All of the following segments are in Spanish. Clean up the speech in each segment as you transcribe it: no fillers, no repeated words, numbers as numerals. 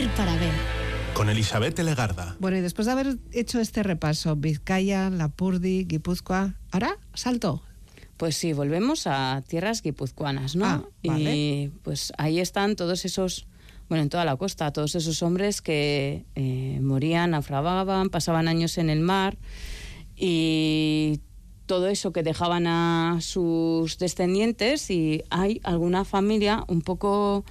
para ver. Con Elisabet Legarda. Bueno, y después de haber hecho este repaso, Vizcaya, Lapurdi, Guipúzcoa, ¿ahora salto? Pues sí, volvemos a tierras guipuzcoanas, ¿no? Vale. Y pues ahí están todos esos, bueno, en toda la costa, todos esos hombres que morían, naufragaban, pasaban años en el mar y todo eso que dejaban a sus descendientes, y hay alguna familia un poco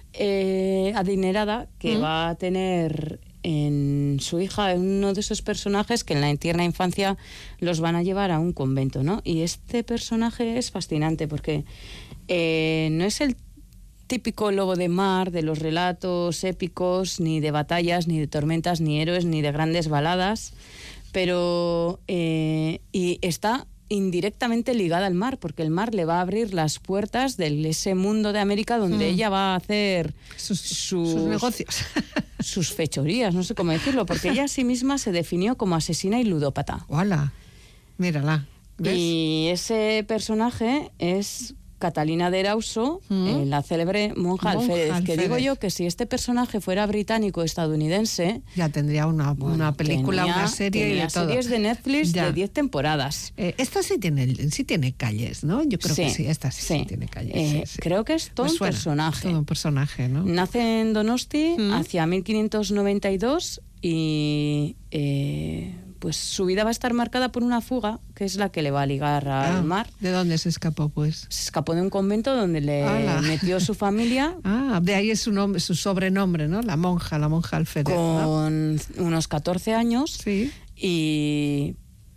adinerada que va a tener en su hija uno de esos personajes que en la tierna infancia los van a llevar a un convento, ¿no? Y este personaje es fascinante porque no es el típico lobo de mar de los relatos épicos, ni de batallas, ni de tormentas, ni héroes, ni de grandes baladas, pero y está indirectamente ligada al mar, porque el mar le va a abrir las puertas de ese mundo de América donde ella va a hacer sus negocios. Sus fechorías, no sé cómo decirlo, porque ella a sí misma se definió como asesina y ludópata. ¡Hola! Mírala. ¿Ves? Y ese personaje es Catalina de Erauso, la célebre monja alférez, que digo yo que si este personaje fuera británico estadounidense, ya tendría una película, una serie y de todo. Series de Netflix de 10 temporadas. Esta sí tiene calles, ¿no? Yo creo que sí, esta sí tiene calles. Sí. Creo que es todo un personaje. Todo un personaje, ¿no? Nace en Donosti hacia 1592 y pues su vida va a estar marcada por una fuga, que es la que le va a ligar al mar. ¿De dónde se escapó, pues? Se escapó de un convento donde le metió su familia. De ahí es su sobrenombre, ¿no? La monja alférez. Con unos 14 años. Sí. Y...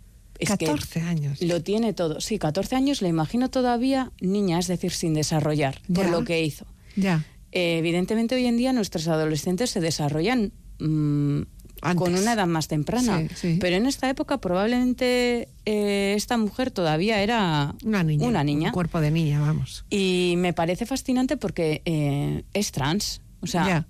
14 años. Lo tiene todo. Sí, 14 años, le imagino todavía niña, es decir, sin desarrollar, por lo que hizo. Ya. Evidentemente, hoy en día nuestros adolescentes se desarrollan con una edad más temprana, pero en esta época probablemente esta mujer todavía era una niña. Un cuerpo de niña, vamos. Y me parece fascinante porque es trans, o sea,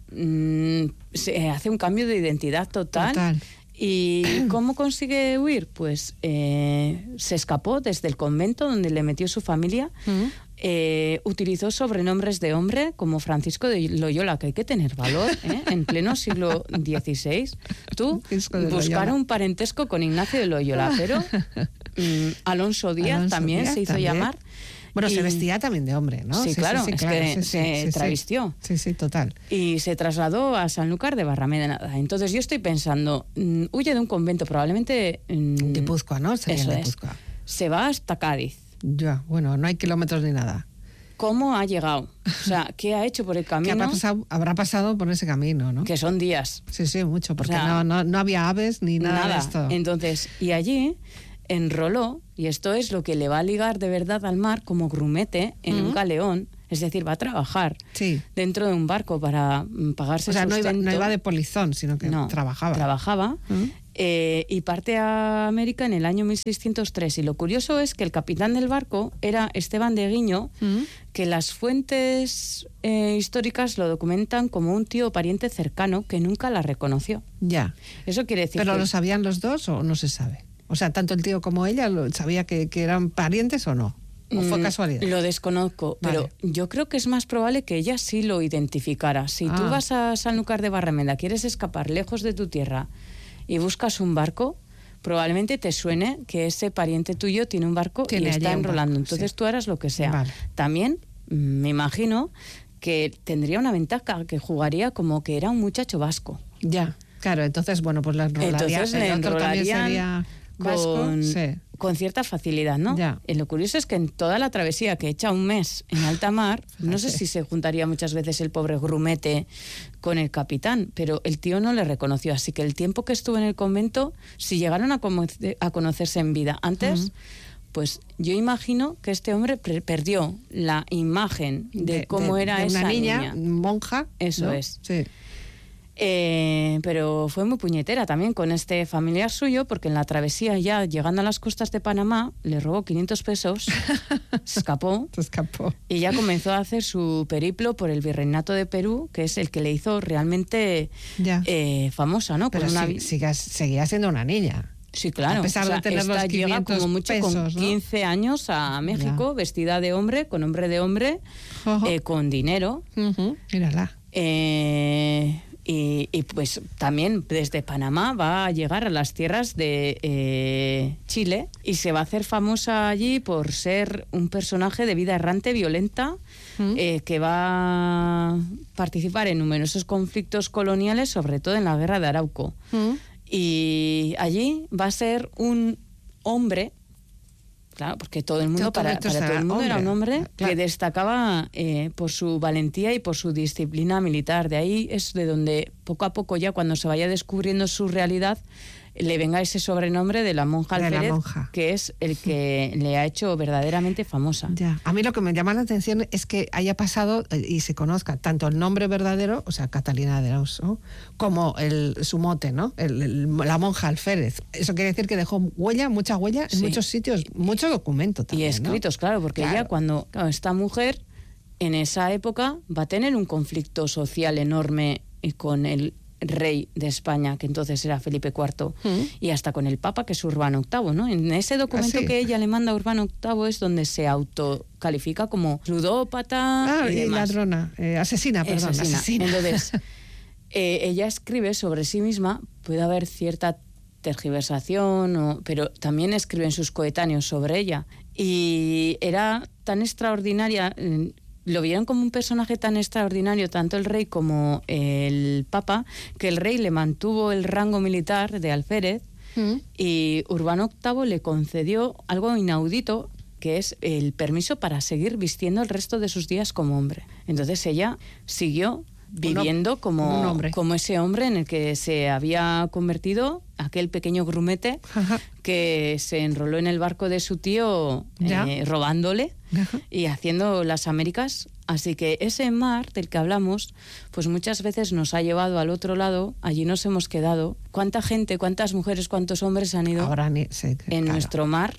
se hace un cambio de identidad total. ¿Y cómo consigue huir? Pues se escapó desde el convento donde le metió su familia. Utilizó sobrenombres de hombre como Francisco de Loyola, que hay que tener valor en pleno siglo XVI. Tú buscar un parentesco con Ignacio de Loyola, pero Alonso Díaz también se hizo llamar. Bueno, se vestía también de hombre, ¿no? Sí, claro, se travestió. Sí, total. Y se trasladó a Sanlúcar de Barrameda. Entonces yo estoy pensando, huye de un convento, probablemente... Guipúzcoa, ¿no? Sería Guipúzcoa. Se va hasta Cádiz. Ya, bueno, no hay kilómetros ni nada. ¿Cómo ha llegado? O sea, ¿qué ha hecho por el camino? Habrá pasado por ese camino, ¿no? Que son días. Sí, mucho, porque no había aves ni nada de esto. Entonces, y allí enroló, y esto es lo que le va a ligar de verdad al mar, como grumete en un galeón, es decir, va a trabajar dentro de un barco para pagarse sustento. O sea, no iba de polizón, sino que trabajaba. Trabajaba. Y parte a América en el año 1603. Y lo curioso es que el capitán del barco era Esteban de Guiño, que las fuentes históricas lo documentan como un tío o pariente cercano que nunca la reconoció. Ya. Eso quiere decir ¿Pero lo sabían los dos o no se sabe? O sea, tanto el tío como ella sabía que eran parientes o no. ¿O fue casualidad? Lo desconozco, pero yo creo que es más probable que ella sí lo identificara. Si tú vas a Sanlúcar de Barrameda, quieres escapar lejos de tu tierra y buscas un barco, probablemente te suene que ese pariente tuyo tiene un barco y está enrolando. Entonces tú harás lo que sea. Vale. También me imagino que tendría una ventaja, que jugaría como que era un muchacho vasco. Ya, claro, entonces, bueno, pues la enrolaría. Entonces le enrolarían con cierta facilidad, ¿no? Ya. Lo curioso es que en toda la travesía que echa un mes en alta mar, no sé si se juntaría muchas veces el pobre grumete con el capitán, pero el tío no le reconoció, así que el tiempo que estuvo en el convento, si llegaron a conocerse en vida antes, pues yo imagino que este hombre perdió la imagen de cómo era esa niña monja. Eso, ¿no? Es. Sí. Pero fue muy puñetera también con este familiar suyo, porque en la travesía, ya llegando a las costas de Panamá, le robó 500 pesos, se escapó y ya comenzó a hacer su periplo por el virreinato de Perú, que es el que le hizo realmente famosa, ¿no? Pero seguía siendo una niña. Sí, claro. A pesar de tener los 500 llega como mucho pesos, con 15 años a México, vestida de hombre, con nombre de hombre, con dinero. Mírala. y pues también desde Panamá va a llegar a las tierras de Chile y se va a hacer famosa allí por ser un personaje de vida errante, violenta, que va a participar en numerosos conflictos coloniales, sobre todo en la guerra de Arauco. Y allí va a ser un hombre, claro, porque todo el mundo, para todo el mundo era un hombre, claro, que destacaba por su valentía y por su disciplina militar. De ahí es de donde poco a poco, ya cuando se vaya descubriendo su realidad, le venga ese sobrenombre de la monja alférez, que es el que le ha hecho verdaderamente famosa. Ya. A mí lo que me llama la atención es que haya pasado y se conozca tanto el nombre verdadero, o sea, Catalina de Arauz, ¿no?, como su mote, ¿no?, la monja alférez. Eso quiere decir que dejó mucha huella en muchos sitios, mucho documento también, y escritos, ¿no? Claro, porque ella esta mujer en esa época va a tener un conflicto social enorme con el rey de España, que entonces era Felipe IV, y hasta con el Papa, que es Urbano VIII, ¿no? En ese documento que ella le manda a Urbano VIII es donde se autocalifica como ludópata y ladrona, asesina. Entonces, ella escribe sobre sí misma, puede haber cierta tergiversación, pero también escriben sus coetáneos sobre ella, y era tan extraordinaria. Lo vieron como un personaje tan extraordinario, tanto el rey como el papa, que el rey le mantuvo el rango militar de alférez y Urbano VIII le concedió algo inaudito, que es el permiso para seguir vistiendo el resto de sus días como hombre. Entonces ella siguió viviendo como ese hombre en el que se había convertido, aquel pequeño grumete que se enroló en el barco de su tío robándole y haciendo las Américas. Así que ese mar del que hablamos, pues muchas veces nos ha llevado al otro lado, allí nos hemos quedado. ¿Cuánta gente, cuántas mujeres, cuántos hombres han ido en nuestro mar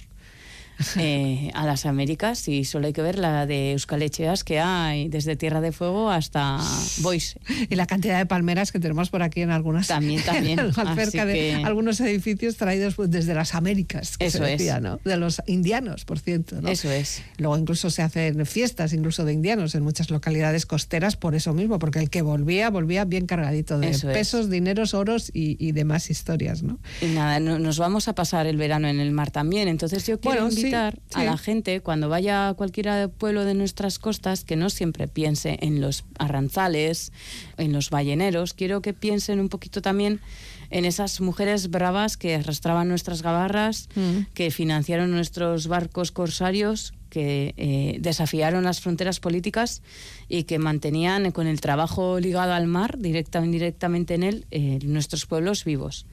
a las Américas? Y solo hay que ver la de Euskal Etxeas que hay desde Tierra de Fuego hasta Boise. Y la cantidad de palmeras que tenemos por aquí en algunas. También. Cerca de algunos edificios traídos desde las Américas, que eso se decía, es, ¿no? De los indianos, por cierto, ¿no? Eso es. Luego incluso se hacen fiestas incluso de indianos en muchas localidades costeras por eso mismo, porque el que volvía bien cargadito de pesos, dineros, oros y demás historias, ¿no? Y nada, nos vamos a pasar el verano en el mar también. Entonces yo quiero invitar a la gente, cuando vaya a cualquier pueblo de nuestras costas, que no siempre piense en los arranzales, en los balleneros. Quiero que piensen un poquito también en esas mujeres bravas que arrastraban nuestras gabarras, que financiaron nuestros barcos corsarios, que desafiaron las fronteras políticas y que mantenían con el trabajo ligado al mar, directa o indirectamente en él, nuestros pueblos vivos.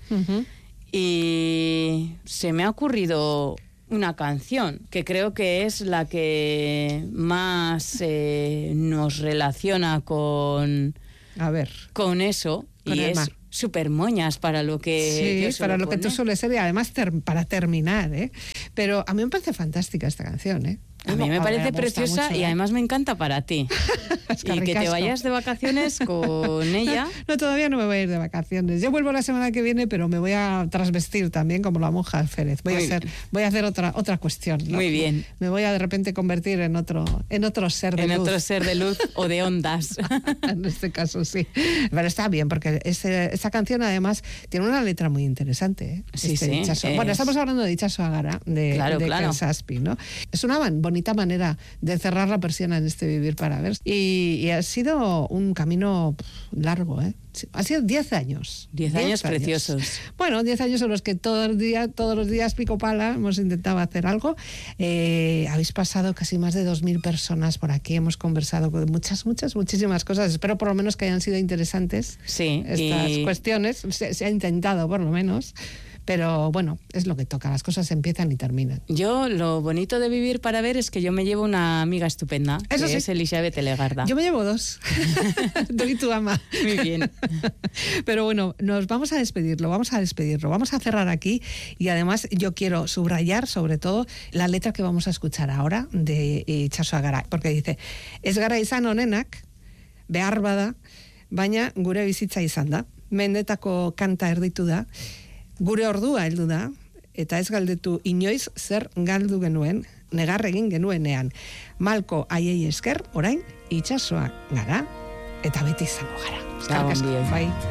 Y se me ha ocurrido una canción que creo que es la que más nos relaciona con eso, con y es mar. Súper moñas para lo que para lo que tú sueles ser, y además para terminar, pero a mí me parece fantástica esta canción, A mí me parece preciosa mucho, y además me encanta para ti. Y que te vayas de vacaciones con ella. No, todavía no me voy a ir de vacaciones. Yo vuelvo la semana que viene, pero me voy a trasvestir también como la monja alférez. Voy a hacer otra cuestión, ¿no? Muy bien. Me voy a de repente convertir en otro ser de luz. En otro ser de luz o de ondas. En este caso sí. Pero está bien, porque esa canción además tiene una letra muy interesante. Bueno, estamos hablando de Itxaso Agara, de Zazpi, ¿no? Es una bonita manera de cerrar la persiana en este Vivir para Ver. Y ha sido un camino largo, Ha sido 10 años. 10 años preciosos. Bueno, 10 años en los que todos los días pico pala hemos intentado hacer algo. Habéis pasado casi más de 2.000 personas por aquí. Hemos conversado con muchísimas cosas. Espero por lo menos que hayan sido interesantes estas cuestiones. Se ha intentado por lo menos. Pero bueno, es lo que toca, las cosas empiezan y terminan. Yo, lo bonito de Vivir para Ver es que yo me llevo una amiga estupenda, que es Elizabeth Legarda. Yo me llevo 2. Tú y tu ama. Muy bien. Pero bueno, nos vamos a despedirlo, vamos a cerrar aquí, y además yo quiero subrayar sobre todo la letra que vamos a escuchar ahora de Itxaso Agara, porque dice: ez gara izan onenak, behar bada, baina gure bizitza izan da. Mendetako kanta erditu da. Gure ordua heldu da, eta ez galdetu inoiz zer galdu genuen, negar egin genuenean. Malko haiei esker, orain itxasoa gara. eta beti izango gara. Gabon bioi. Bai.